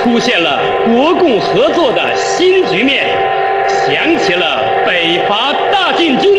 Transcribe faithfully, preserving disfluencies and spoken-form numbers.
出现了国共合作的新局面，响起了北伐大进军